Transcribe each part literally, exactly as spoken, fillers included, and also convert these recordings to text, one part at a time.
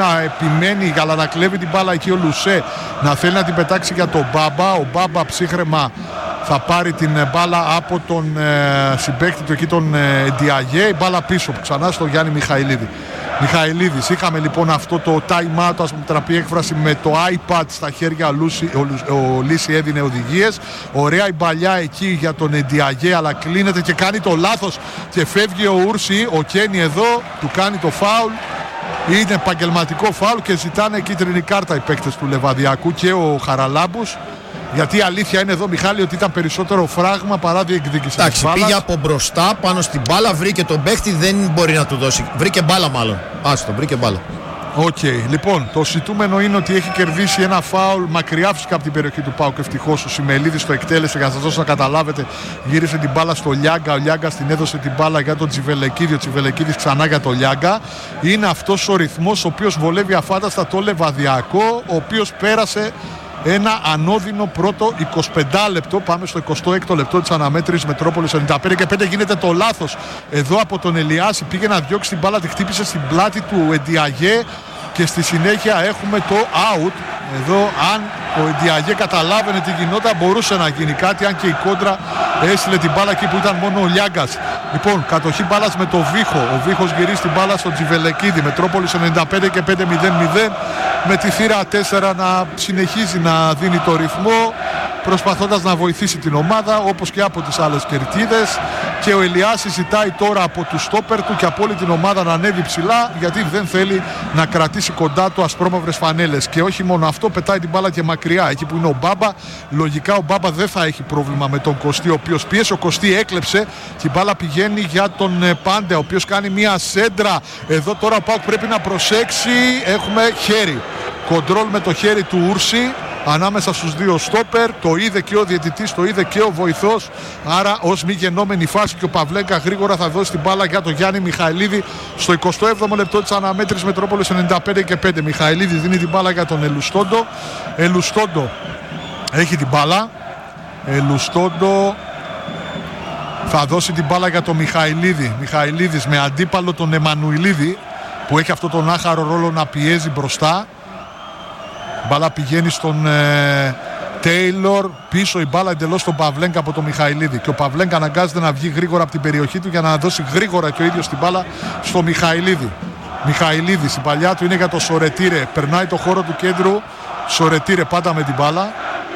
επιμένει αλλά να κλέβει την μπάλα εκεί ο Λουσέ, να θέλει να την πετάξει για τον Μπάμπα. Ο Μπάμπα ψύχρεμα θα πάρει την μπάλα από τον ε, συμπαίκτη του εκεί τον ε, Ντιαγέ. Η μπάλα πίσω ξανά στο Γιάννη Μιχαηλίδη. Μιχαηλίδης, είχαμε λοιπόν αυτό το time out, ας πούμε τραπεί έκφραση, με το iPad στα χέρια. Ο, Λούση, ο, ο Λύση έδινε οδηγίες. Ωραία η παλιά εκεί για τον Ντιαγέ, αλλά κλείνεται και κάνει το λάθος και φεύγει ο Ούρση. Ο Κένι εδώ του κάνει το φάουλ. Είναι επαγγελματικό φάουλ και ζητάνε κίτρινη κάρτα οι παίκτες του Λεβαδιακού και ο Χαραλάμπους. Γιατί η αλήθεια είναι εδώ, Μιχάλη, ότι ήταν περισσότερο φράγμα παρά διεκδίκηση. Εντάξει, πήγε από μπροστά πάνω στην μπάλα, βρήκε τον παίκτη, δεν μπορεί να του δώσει. Βρήκε μπάλα μάλλον. Άστο, βρήκε μπάλα. Οκ, okay. Λοιπόν, το ζητούμενο είναι ότι έχει κερδίσει ένα φάουλ μακριά φυσικά από την περιοχή του ΠΑΟΚ. Ευτυχώς ο Σιμελίδης το εκτέλεσε, για να σας δώσω να καταλάβετε. Γύρισε την μπάλα στο Λιάγκα, ο Λιάγκας την έδωσε την μπάλα για τον Τσιβελεκίδη, ο Τσιβελεκίδης ξανά για τον Λιάγκα. Είναι αυτός ο ρυθμός ο οποίος βολεύει αφάνταστα το Λεβαδιακό, ο οποίος πέρασε ένα ανώδυνο πρώτο εικοσιπέντε λεπτό. Πάμε στο εικοστό έκτο λεπτό της αναμέτρησης Μετρόπολης ενενήντα πέντε και πέντε. Γίνεται το λάθος εδώ από τον Ελιάση. Πήγε να διώξει την μπάλα, τη χτύπησε στην πλάτη του Εντιαγέ και στη συνέχεια έχουμε το out. Εδώ αν ο Εντιαγέ καταλάβαινε τι γινόταν, μπορούσε να γίνει κάτι, αν και η κόντρα έστειλε την μπάλα εκεί που ήταν μόνο ο Λιάγκας. Λοιπόν, κατοχή μπάλας με το Βίχο. Ο Βίχος γυρίζει την μπάλα στον Τζιβελεκίδη. Μετρόπολης ενενήντα πέντε και πέντε μηδέν μηδέν. Με τη θύρα τέσσερα να συνεχίζει να δίνει το ρυθμό, προσπαθώντας να βοηθήσει την ομάδα όπως και από τις άλλες κερκίδες. Και ο Ελιάσης ζητάει τώρα από του στόπερ του και από όλη την ομάδα να ανέβει ψηλά, γιατί δεν θέλει να κρατήσει κοντά του ασπρόμαυρες φανέλες. Και όχι μόνο αυτό, πετάει την μπάλα και μακριά εκεί που είναι ο Μπάμπα. Λογικά ο Μπάμπα δεν θα έχει πρόβλημα με τον Κωστή, ο οποίος πίεσε. Ο Κωστή έκλεψε και η μπάλα πηγαίνει για τον Πάντε, ο οποίος κάνει μια σέντρα. Εδώ τώρα ο ΠΑΟΚ πρέπει να προσέξει. Έχουμε χέρι. Κοντρόλ με το χέρι του Ούρση ανάμεσα στους δύο στόπερ. Το είδε και ο διαιτητής, το είδε και ο βοηθός. Άρα ως μη γεννόμενη φάση, και ο Παυλέγκα γρήγορα θα δώσει την μπάλα για τον Γιάννη Μιχαηλίδη στο εικοστό έβδομο λεπτό της αναμέτρησης Μετρόπολης ενενήντα πέντε και πέντε. Μιχαηλίδη δίνει την μπάλα για τον Ελουστόντο. Ελουστόντο έχει την μπάλα. Ελουστόντο θα δώσει την μπάλα για τον Μιχαηλίδη. Μιχαηλίδης με αντίπαλο τον Εμμανουηλίδη, που έχει αυτό τον άχαρο ρόλο να πιέζει μπροστά. Η μπάλα πηγαίνει στον ε, Τέιλορ. Πίσω η μπάλα εντελώς στον Παυλέγκα από τον Μιχαηλίδη. Και ο Παυλέγκα αναγκάζεται να βγει γρήγορα από την περιοχή του για να δώσει γρήγορα και ο ίδιος την μπάλα στο Μιχαηλίδη. Μιχαηλίδης, η παλιά του είναι για το Σορετήρε. Περνάει το χώρο του κέντρου. Σορετήρε πάντα με την μπάλα.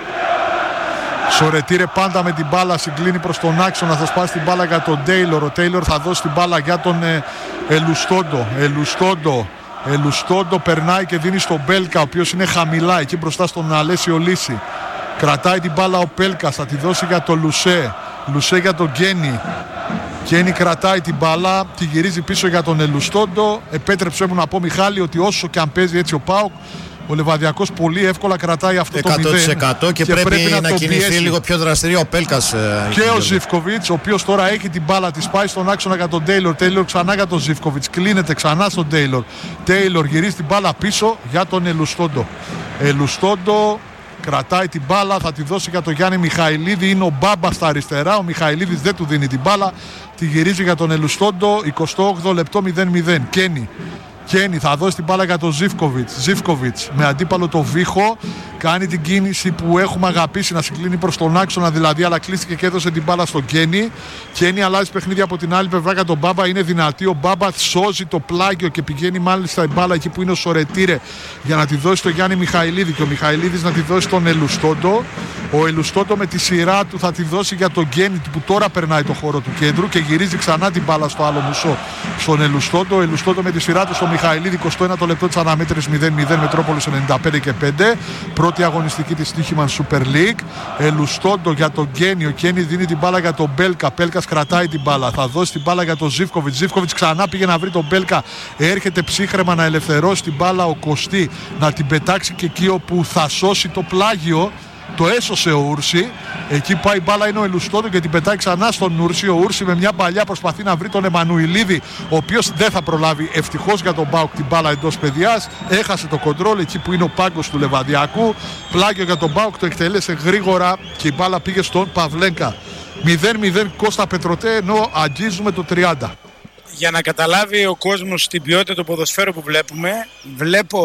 Σορετήρε πάντα με την μπάλα, συγκλίνει προς τον άξονα, θα σπάσει την μπάλα για τον Τέιλορ. Ο Τέιλορ θα δώσει την μπάλα για τον ε, Ελουστόντο. Ελουστόντο. Ελουστόντο περνάει και δίνει στον Μπέλκα, ο οποίος είναι χαμηλά εκεί μπροστά στον Αλέσιο Λύση. Κρατάει την μπάλα ο Πέλκας, θα τη δώσει για τον Λουσέ. Λουσέ για τον Γκένι. Γκένι κρατάει την μπάλα, τη γυρίζει πίσω για τον Ελουστόντο. Επέτρεψέ μου να πω, Μιχάλη, ότι όσο και αν παίζει έτσι ο ΠΑΟΚ, ο Λεβαδιακός πολύ εύκολα κρατάει αυτό το μηδέν. εκατό τοις εκατό και, και πρέπει, πρέπει να, να κινηθεί πιέσει λίγο πιο δραστηρία ο Πέλκας. Και ο Ζιβκοβιτς, ο οποίος τώρα έχει την μπάλα, τη πάει στον άξονα για τον Τέιλορ. Τέιλορ ξανά για τον Ζιβκοβιτς. Κλείνεται ξανά στον Τέιλορ. Τέιλορ γυρίζει την μπάλα πίσω για τον Ελουστόντο. Ελουστόντο κρατάει την μπάλα, θα τη δώσει για τον Γιάννη Μιχαηλίδη. Είναι ο Μπάμπα στα αριστερά. Ο Μιχαηλίδης δεν του δίνει την μπάλα. Τη γυρίζει για τον Ελουστόντο. εικοστό όγδοο λεπτό μηδέν μηδέν. Κένι. Κένι θα δώσει την μπάλα για τον Ζιβκοβιτς. Ζιβκοβιτς με αντίπαλο το Βίχο. Κάνει την κίνηση που έχουμε αγαπήσει, να συγκλίνει προς τον άξονα δηλαδή, αλλά κλείστηκε και έδωσε την μπάλα στον Κένι. Κένι αλλάζει παιχνίδι από την άλλη πλευρά για τον Μπάμπα. Είναι δυνατή. Ο Μπάμπα σώζει το πλάγιο και πηγαίνει μάλιστα η μπάλα εκεί που είναι ο Σορετήρε για να τη δώσει στον Γιάννη Μιχαηλίδη. Και ο Μιχαηλίδης να τη δώσει στον Ελουστόντο. Ο Ελουστόντο με τη σειρά του θα τη δώσει για τον Γκένι, που τώρα περνάει το χώρο του κέντρου και γυρίζει ξανά την μπάλα στο άλλο μουσό στον Ελουστόντο. Ο Ελουστόντο με τη σειρά του στο Μιχαηλίδη. εικοστό ένατο λεπτό της αναμέτρησης μηδέν μηδέν. Μετρόπολης ενενήντα πέντε και πέντε. Πρώτη αγωνιστική της Τύχημαν Super League. Ελουστόντο για τον Γκένι. Ο Γκένι δίνει την μπάλα για τον Μπέλκα. Πέλκας κρατάει την μπάλα. Θα δώσει την μπάλα για τον Ζιβκοβιτς. Ζιβκοβιτς ξανά πήγε να βρει τον Μπέλκα. Έρχεται ψύχρεμα να ελευθερώσει την μπάλα ο Κωστή, να την πετάξει και εκεί όπου θα σώσει το πλάγιο. Το έσωσε ο Ούρση. Εκεί πάει η μπάλα, είναι ο Ελουστόντο και την πετάει ξανά στον Ούρση. Ο Ούρση με μια παλιά προσπαθεί να βρει τον Εμμανουηλίδη, ο οποίος δεν θα προλάβει ευτυχώς για τον ΠΑΟΚ την μπάλα εντός παιδιάς. Έχασε το κοντρόλ εκεί που είναι ο πάγκος του Λεβαδιακού. Πλάγιο για τον ΠΑΟΚ, το εκτέλεσε γρήγορα και η μπάλα πήγε στον Παυλέγκα. μηδέν μηδέν Κώστα Πετρωτέ, ενώ αγγίζουμε το τριάντα. για να καταλάβει ο κόσμος την ποιότητα του ποδοσφαίρου που βλέπουμε, βλέπω